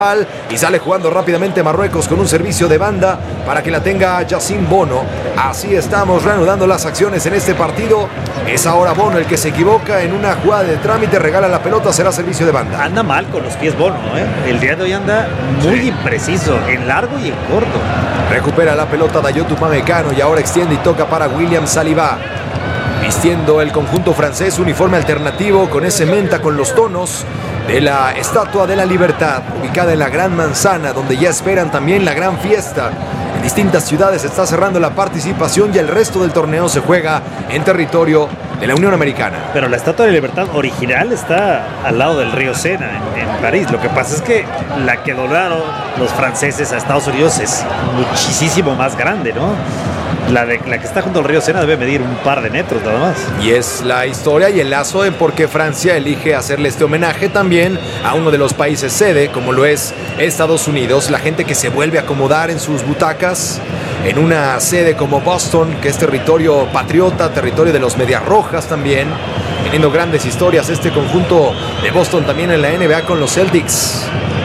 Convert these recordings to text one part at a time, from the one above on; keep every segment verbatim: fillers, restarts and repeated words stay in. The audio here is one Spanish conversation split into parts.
Y sale jugando rápidamente Marruecos con un servicio de banda para que la tenga Yacine Bono. Así estamos reanudando las acciones en este partido. Es ahora Bono el que se equivoca en una jugada de trámite, regala la pelota, será servicio de banda. Anda mal con los pies Bono, ¿eh? El día de hoy anda muy sí. impreciso, en largo y en corto. Recupera la pelota Dayot Upamecano y ahora extiende y toca para William Saliba. Vistiendo el conjunto francés, uniforme alternativo con ese menta con los tonos de la Estatua de la Libertad, ubicada en la Gran Manzana, donde ya esperan también la gran fiesta. En distintas ciudades se está cerrando la participación y el resto del torneo se juega en territorio de la Unión Americana. Pero la Estatua de la Libertad original está al lado del río Sena, en, en París. Lo que pasa es que la que donaron los franceses a Estados Unidos es muchísimo más grande, ¿no? La, de, la que está junto al río Sena debe medir un par de metros nada más. Y es la historia y el lazo en por qué Francia elige hacerle este homenaje también a uno de los países sede, como lo es Estados Unidos. La gente que se vuelve a acomodar en sus butacas en una sede como Boston, que es territorio patriota, territorio de los Medias Rojas también, teniendo grandes historias este conjunto de Boston también en la N B A con los Celtics.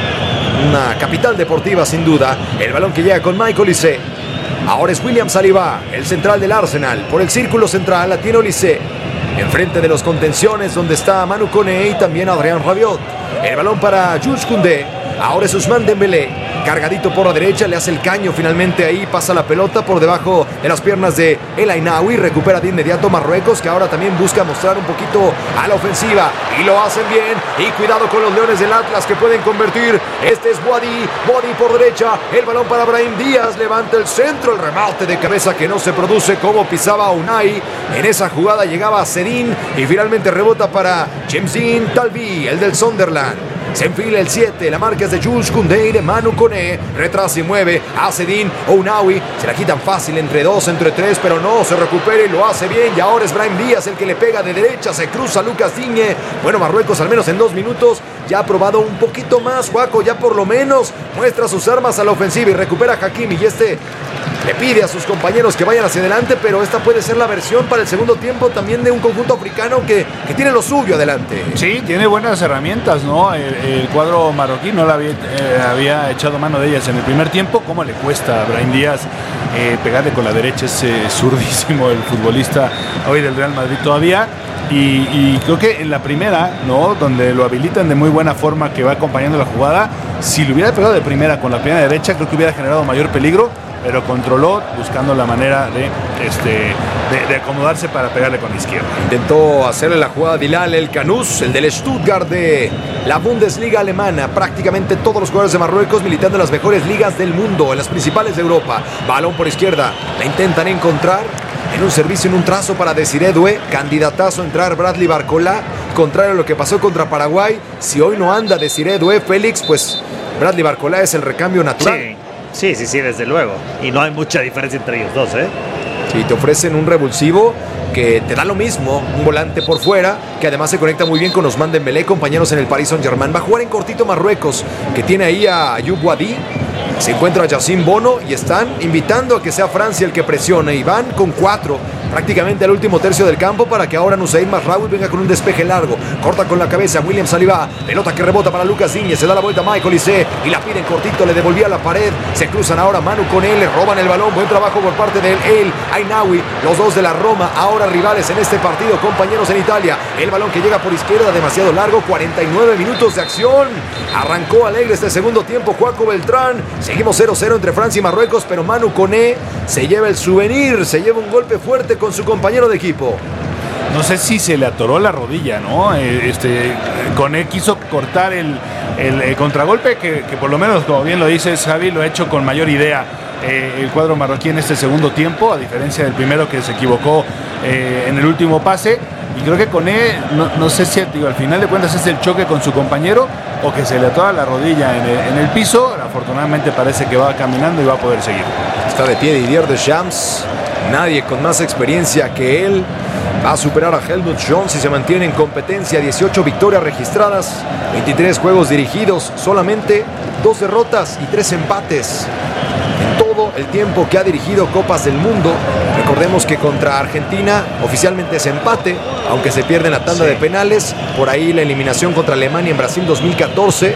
Una capital deportiva sin duda. El balón que llega con Michael Olise. Ahora es William Saliba, el central del Arsenal. Por el círculo central la tiene Olise. Enfrente de los contenciones donde está Manu Koné y también Adrien Rabiot. El balón para Jules Koundé. Ahora es Ousmane Dembélé. Cargadito por la derecha, le hace el caño finalmente ahí. Pasa la pelota por debajo de las piernas de El Ainaoui. Recupera de inmediato Marruecos, que ahora también busca mostrar un poquito a la ofensiva. Y lo hacen bien. Y cuidado con los Leones del Atlas que pueden convertir. Este es Boadi. Boadi por derecha. El balón para Brahim Díaz. Levanta el centro. El remate de cabeza que no se produce como pisaba Unai. En esa jugada llegaba Sedin. Y finalmente rebota para Chemzine Talbi, el del Sunderland. Se enfila el siete, la marca es de Jules Koundé y de Manu Koné. Retrasa y mueve a Sedin Ounaoui. Se la quitan fácil entre dos, entre tres, pero no, se recupera y lo hace bien. Y ahora es Brahim Díaz el que le pega de derecha. Se cruza Lucas Digne. Bueno, Marruecos al menos en dos minutos ya ha probado un poquito más. Juaco ya por lo menos muestra sus armas a la ofensiva y recupera a Hakimi. Y este le pide a sus compañeros que vayan hacia adelante, pero esta puede ser la versión para el segundo tiempo también de un conjunto africano que, que tiene lo suyo adelante. Sí, tiene buenas herramientas, ¿no? El, el cuadro marroquí no la había, eh, había echado mano de ellas en el primer tiempo. ¿Cómo le cuesta a Brahim Díaz eh, pegarle con la derecha? Es eh, zurdísimo el futbolista hoy del Real Madrid todavía. Y, y creo que en la primera, ¿no? Donde lo habilitan de muy buena forma, que va acompañando la jugada, si lo hubiera pegado de primera con la pierna derecha, creo que hubiera generado mayor peligro, pero controló buscando la manera de, este, de, de acomodarse para pegarle con la izquierda. Intentó hacerle la jugada a Bilal El Kanous, el del Stuttgart de la Bundesliga alemana. Prácticamente todos los jugadores de Marruecos militando en las mejores ligas del mundo, en las principales de Europa. Balón por izquierda, la intentan encontrar en un servicio, en un trazo para Desiré Doué. Candidatazo a entrar Bradley Barcola. Contrario a lo que pasó contra Paraguay, si hoy no anda Desiré Doué, Félix, pues Bradley Barcola es el recambio natural. Sí. Sí, sí, sí, desde luego. Y no hay mucha diferencia entre ellos dos, ¿eh? Sí, te ofrecen un revulsivo que te da lo mismo, un volante por fuera, que además se conecta muy bien con Ousmane Dembélé, compañeros en el Paris Saint-Germain. Va a jugar en cortito Marruecos, que tiene ahí a Ayoub Boadi. Se encuentra Yacine Bono y están invitando a que sea Francia el que presione. Y van con cuatro, prácticamente al último tercio del campo, para que ahora Nusayr Mazraoui venga con un despeje largo. Corta con la cabeza William Saliba. Pelota que rebota para Lucas Digne. Se da la vuelta a Michael Olise y la piden cortito. Le devolvía a la pared. Se cruzan ahora Manu Koné. Le roban el balón. Buen trabajo por parte de El Ainaoui. Los dos de la Roma, ahora rivales en este partido, compañeros en Italia. El balón que llega por izquierda, demasiado largo. cuarenta y nueve minutos de acción. Arrancó alegre este segundo tiempo Juaco Beltrán. Seguimos cero cero entre Francia y Marruecos, pero Manu Koné se lleva el souvenir, se lleva un golpe fuerte con su compañero de equipo. No sé si se le atoró la rodilla, ¿no? Este, Koné quiso cortar el, el, el contragolpe, que, que por lo menos, como bien lo dices, Javi, lo ha hecho con mayor idea eh, el cuadro marroquí en este segundo tiempo, a diferencia del primero que se equivocó eh, en el último pase. Y creo que Koné, no, no sé si digo, al final de cuentas es el choque con su compañero o que se le atora la rodilla en el, en el piso. Afortunadamente parece que va caminando y va a poder seguir. Está de pie Didier Deschamps. Nadie con más experiencia que él va a superar a Helmut Jones y se mantiene en competencia. dieciocho victorias registradas, veintitrés juegos dirigidos, solamente dos derrotas y tres empates en todo el tiempo que ha dirigido Copas del Mundo. Recordemos que contra Argentina oficialmente es empate, aunque se pierde en la tanda sí. de penales. Por ahí la eliminación contra Alemania en Brasil dos mil catorce.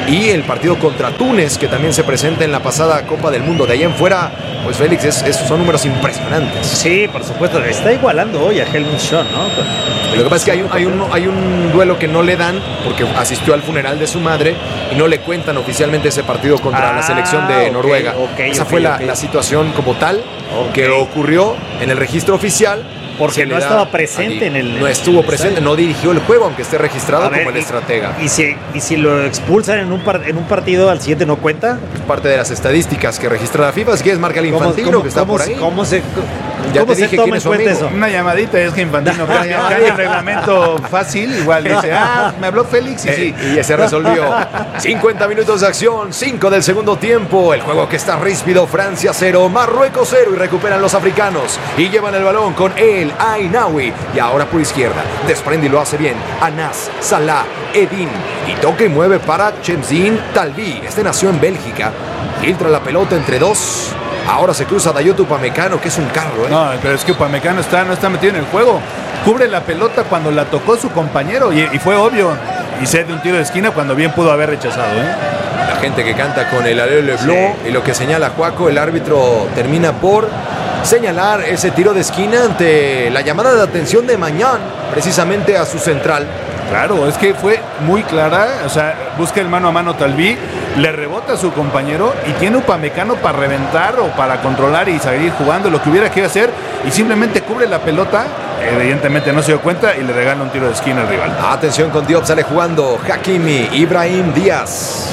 y el partido contra Túnez, que también se presenta en la pasada Copa del Mundo. De ahí en fuera, pues Félix, es, es, son números impresionantes. Sí, por supuesto, está igualando hoy a Helmut Schön, ¿no? Con, Lo que pasa es que hay un, hay, un, hay un duelo que no le dan porque asistió al funeral de su madre y no le cuentan oficialmente ese partido contra ah, la selección de okay, Noruega. okay, Esa okay, fue la, okay. la situación como tal okay. que ocurrió en el registro oficial. Porque no estaba presente en el... No estuvo presente, no dirigió el juego, aunque esté registrado ver, como el y, estratega. Y si, y si lo expulsan en un, par, en un partido, al siguiente no cuenta. Es parte de las estadísticas que registra la FIFA. Si quieres, marca el Infantino, ¿Cómo, que está cómo, por ahí. ¿Cómo se, ya cómo te se dije toma quién en es su cuenta amigo. eso? Una llamadita, es que Infantino cambia, cambia el reglamento fácil. Igual dice, ah, me habló Félix y eh, sí. Y ya se resolvió. cincuenta minutos de acción, cinco del segundo tiempo. El juego que está ríspido. Francia cero, Marruecos cero. Y recuperan los africanos. Y llevan el balón con El Ainaoui. Y ahora por izquierda, desprende y lo hace bien Anas, Salah, Edin, y toca y mueve para Chemzin Talbi. Este nació en Bélgica, filtra la pelota entre dos. Ahora se cruza Dayot Upamecano, que es un carro, ¿eh? No, pero es que Upamecano está, no está metido en el juego. Cubre la pelota cuando la tocó su compañero y, y fue obvio. Y cede un tiro de esquina cuando bien pudo haber rechazado, ¿eh? La gente que canta con el Allez le Bleu, sí. Y lo que señala Juaco, el árbitro termina por señalar ese tiro de esquina ante la llamada de atención de Mañán, precisamente a su central. Claro, es que fue muy clara, o sea, busca el mano a mano Talbi, le rebota a su compañero y tiene Upamecano para reventar o para controlar y seguir jugando lo que hubiera que hacer y simplemente cubre la pelota, evidentemente no se dio cuenta y le regala un tiro de esquina al rival. Atención con Diop, sale jugando Hakimi, Ibrahim Díaz.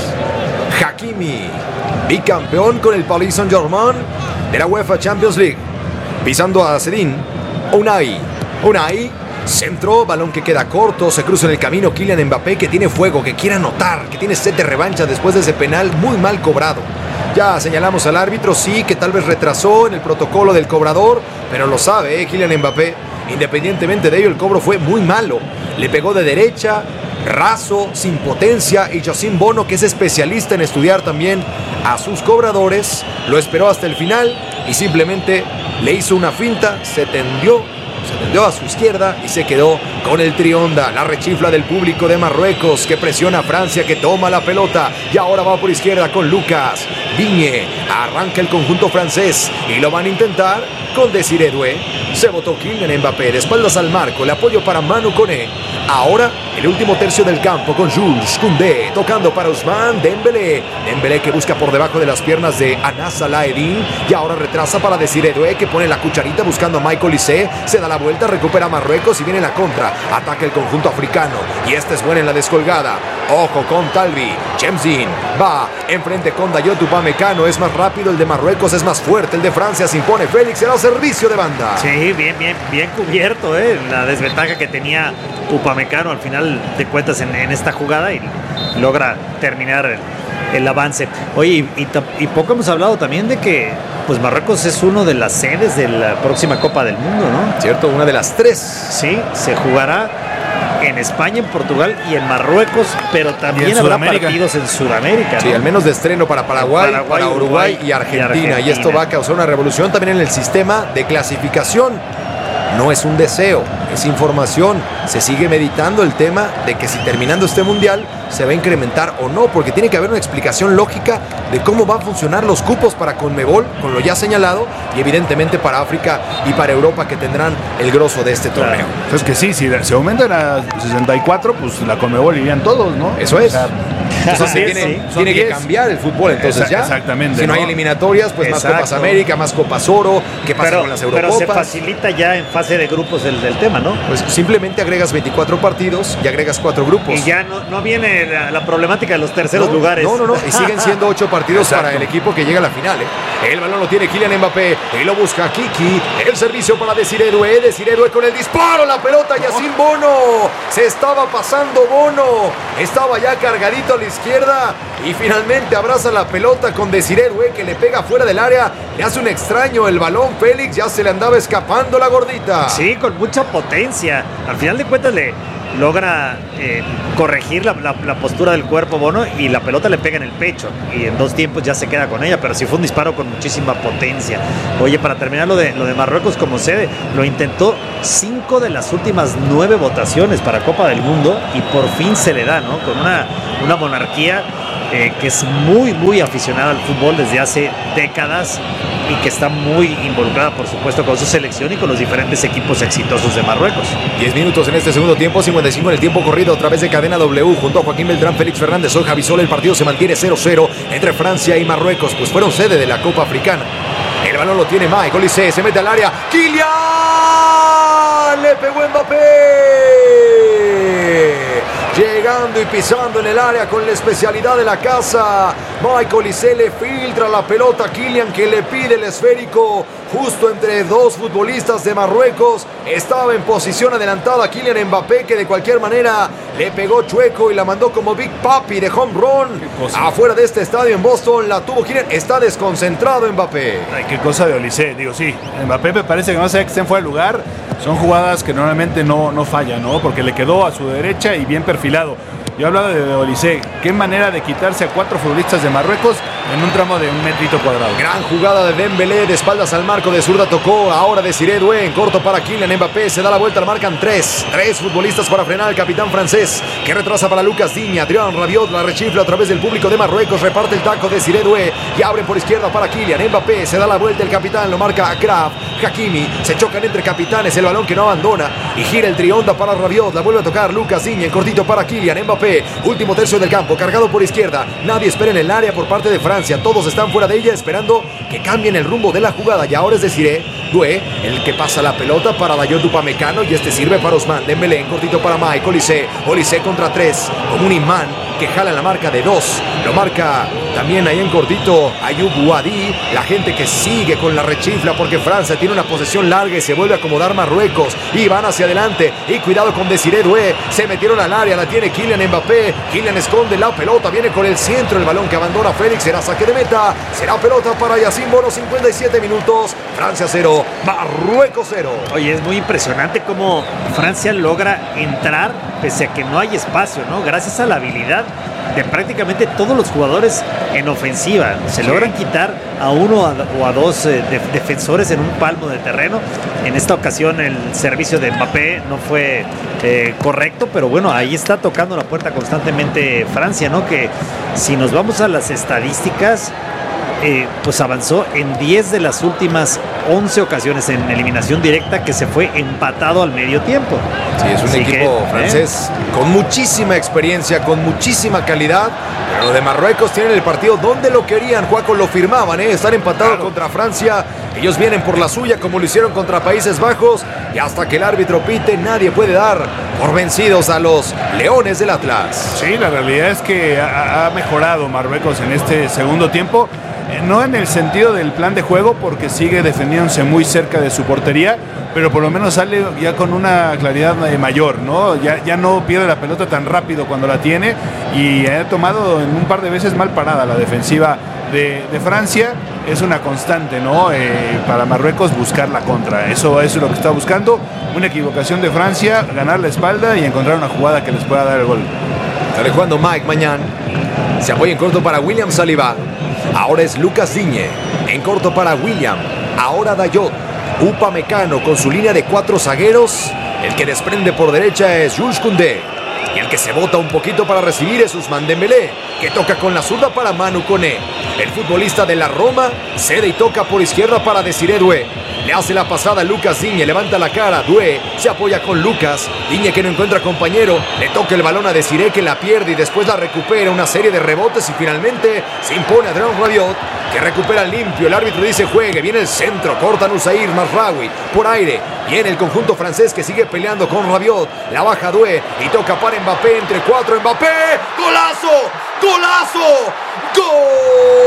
Hakimi, bicampeón con el Paris Saint-Germain de la UEFA Champions League, pisando a Zedin. Unai, Unai, centro, balón que queda corto, se cruza en el camino Kylian Mbappé, que tiene fuego, que quiere anotar, que tiene sed de revancha después de ese penal muy mal cobrado. Ya señalamos al árbitro, sí, que tal vez retrasó en el protocolo del cobrador, pero lo sabe, ¿eh? Kylian Mbappé. Independientemente de ello, el cobro fue muy malo. Le pegó de derecha, raso, sin potencia, y Jacín Bono, que es especialista en estudiar también a sus cobradores, lo esperó hasta el final y simplemente le hizo una finta, se tendió, se tendió a su izquierda y se quedó con el trionda. La rechifla del público de Marruecos, que presiona a Francia, que toma la pelota y ahora va por izquierda con Lucas Digne. Arranca el conjunto francés y lo van a intentar con Desiré Doué. Se botó Kylian Mbappé de espaldas al marco, el apoyo para Manu Koné. Ahora el último tercio del campo con Jules Koundé tocando para Ousmane Dembélé. Dembélé que busca por debajo de las piernas de Anas Salah-Eddin y ahora retrasa para Desiré Doué, que pone la cucharita buscando a Michael Olise. Se da la vuelta, recupera Marruecos y viene la contra. Ataca el conjunto africano y esta es buena en la descolgada. Ojo con Talbi. Chemzin va enfrente con Dayot Upamecano. Es más rápido el de Marruecos, es más fuerte el de Francia. Se impone Félix, será servicio de banda. Sí, bien, bien, bien cubierto, ¿eh? La desventaja que tenía Upamecano al final de cuentas en, en esta jugada y logra terminar el, el avance. Oye, y, y, y poco hemos hablado también de que pues Marruecos es uno de las sedes de la próxima Copa del Mundo, ¿no? Cierto, una de las tres. Sí, se jugará en España, en Portugal y en Marruecos, pero también habrá partidos en Sudamérica, ¿no? Sí, al menos de estreno para Paraguay, Paraguay para Uruguay, Uruguay y, Argentina, y Argentina. Y esto va a causar una revolución también en el sistema de clasificación. No es un deseo, es información. Se sigue meditando el tema de que si terminando este mundial se va a incrementar o no, porque tiene que haber una explicación lógica de cómo van a funcionar los cupos para Conmebol, con lo ya señalado, y evidentemente para África y para Europa, que tendrán el grosso de este torneo. Claro. Entonces que sí, si se aumentan a sesenta y cuatro, pues la Conmebol irían todos, ¿no? Eso es. O sea, entonces se tiene, sí, tiene que cambiar el fútbol, entonces Esa, ya. Exactamente. Si no, ¿no? hay eliminatorias, pues Exacto. más Copas América, más Copas Oro, ¿qué pasa pero, con las Eurocopas? Pero se facilita ya en fase de grupos el del tema, ¿no? Pues simplemente agregas veinticuatro partidos y agregas cuatro grupos. Y ya no, no viene la, la problemática de los terceros no, lugares. No, no, no, y siguen siendo ocho partidos Exacto. para el equipo que llega a la final, ¿eh? El balón lo tiene Kylian Mbappé y lo busca Kiki. El servicio para Desiré Doué, Desiré Doué con el disparo, la pelota Yacine Bono. Se estaba pasando Bono, estaba ya cargadito a la izquierda y finalmente abraza la pelota con Desiré Doué, que le pega fuera del área, le hace un extraño el balón. Félix, ya se le andaba escapando la gordita. Sí, con mucha potencia. Al final de cuentas le logra eh, corregir la, la, la postura del cuerpo Bono y la pelota le pega en el pecho y en dos tiempos ya se queda con ella, pero sí fue un disparo con muchísima potencia. Oye, para terminar lo de, lo de Marruecos como sede, lo intentó cinco de las últimas nueve votaciones para Copa del Mundo y por fin se le da, ¿no? Con una, una monarquía eh, que es muy, muy aficionada al fútbol desde hace décadas y que está muy involucrada, por supuesto, con su selección y con los diferentes equipos exitosos de Marruecos. diez minutos en este segundo tiempo, cincuenta y cinco en el tiempo corrido a través de Cadena W junto a Joaquín Beltrán, Félix Fernández, soy Javi Sola. El partido se mantiene cero cero entre Francia y Marruecos, pues fueron sede de la Copa Africana. El balón lo tiene Mike Olise, se mete al área. ¡Kylian! ¡Le pegó Mbappé! Llegando y pisando en el área con la especialidad de la casa. Mike Olise le filtra la pelota a Kylian, que le pide el esférico justo entre dos futbolistas de Marruecos. Estaba en posición adelantada Kylian Mbappé, que de cualquier manera le pegó chueco y la mandó como Big Papi de home run. Afuera de este estadio en Boston la tuvo Kylian. Está desconcentrado Mbappé. Ay, qué cosa de Olise. Digo, sí, Mbappé me parece que no sé que estén fuera de lugar. Son jugadas que normalmente no, no fallan, ¿no? Porque le quedó a su derecha y bien perfilado. Yo hablaba de Olise. Qué manera de quitarse a cuatro futbolistas de Marruecos en un tramo de un metrito cuadrado. Gran jugada de Dembélé, de espaldas al marco, de zurda tocó. Ahora Desiré Doué en corto para Kylian Mbappé. Se da la vuelta, marcan tres. Tres futbolistas para frenar al capitán francés, que retrasa para Lucas Digne. Adrián Rabiot la rechifla a través del público de Marruecos. Reparte el taco de Desiré Doué y abren por izquierda para Kylian Mbappé. Se da la vuelta el capitán, lo marca Akraf. Hakimi, se chocan entre capitanes, el balón que no abandona y gira el trionda para Rabiot. La vuelve a tocar Lucas Digne en cortito para Kylian Mbappé. Último tercio del campo, cargado por izquierda. Nadie espera en el área por parte de Francia. Todos están fuera de ella esperando que cambien el rumbo de la jugada. Y ahora es Desiré Doué el que pasa la pelota para Dayot Upamecano, y este sirve para Ousmane Dembélé en cortito para Mike Olise. Olise contra tres, como un imán que jala en la marca de dos. Lo marca también ahí en cortito Ayoub Wadi. La gente que sigue con la rechifla porque Francia tiene una posesión larga y se vuelve a acomodar Marruecos. Y van hacia adelante. Y cuidado con Desiré Doué. Se metieron al área. La tiene Kylian Mbappé. Kylian esconde la pelota. Viene con el centro. El balón que abandona Félix. Será saque de meta. Será pelota para Yacine Bono. cincuenta y siete minutos. Francia cero. Marruecos cero. Oye, es muy impresionante cómo Francia logra entrar pese a que no hay espacio, ¿no? Gracias a la habilidad de prácticamente todos los jugadores en ofensiva. Se sí. logran quitar a uno o a dos eh, de, defensores en un palmo de terreno. En esta ocasión el servicio de Mbappé no fue eh, correcto, pero bueno, ahí está tocando la puerta constantemente Francia, ¿no? Que si nos vamos a las estadísticas, Eh, pues avanzó en diez de las últimas once ocasiones en eliminación directa, que se fue empatado al medio tiempo. Sí, es un Así equipo que, francés ¿eh? con muchísima experiencia, con muchísima calidad, pero de Marruecos tienen el partido donde lo querían, Juaco, lo firmaban, ¿eh? Estar empatados claro. contra Francia. Ellos vienen por la suya como lo hicieron contra Países Bajos, y hasta que el árbitro pite nadie puede dar por vencidos a los Leones del Atlas. Sí, la realidad es que ha, ha mejorado Marruecos en este segundo tiempo. No en el sentido del plan de juego, porque sigue defendiéndose muy cerca de su portería, pero por lo menos sale ya con una claridad mayor, ¿no? Ya, ya no pierde la pelota tan rápido cuando la tiene, y ha tomado en un par de veces mal parada la defensiva de, de Francia. Es una constante, ¿no? Eh, para Marruecos buscar la contra. Eso, eso es lo que está buscando. Una equivocación de Francia, ganar la espalda y encontrar una jugada que les pueda dar el gol. Sale jugando Mike Mañán. Se apoya en corto para William Saliba. Ahora es Lucas Digne. En corto para William. Ahora Dayot. Upamecano con su línea de cuatro zagueros. El que desprende por derecha es Jules Koundé. Y el que se bota un poquito para recibir es Ousmane Dembélé, que toca con la zurda para Manu Koné. El futbolista de la Roma cede y toca por izquierda para Desiré Doué. Le hace la pasada a Lucas Digne, levanta la cara. Doué se apoya con Lucas. Digne, que no encuentra compañero, le toca el balón a Desiré, que la pierde y después la recupera. Una serie de rebotes y finalmente se impone a Adrián Rabiot, que recupera limpio. El árbitro dice juegue. Viene el centro, corta Nusair Mazraoui por aire. Viene el conjunto francés que sigue peleando con Rabiot. La baja Doué y toca para Mbappé entre cuatro. Mbappé, golazo, golazo, gol.